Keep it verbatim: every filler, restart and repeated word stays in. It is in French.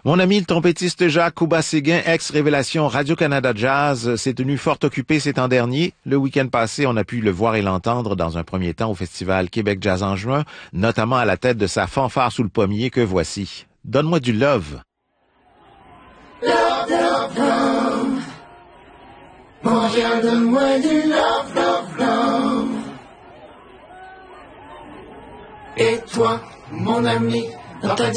Mon ami le trompettiste Jacques Couba-Séguin, ex-Révélation Radio-Canada Jazz, s'est tenu fort occupé ces temps derniers. Le week-end passé, on a pu le voir et l'entendre dans un premier temps au Festival Québec Jazz en juin, notamment à la tête de sa fanfare sous le pommier que voici. Donne-moi du love. Love, love, love. Montréal, donne-moi du love, love, love. Et toi, mon ami, dans ta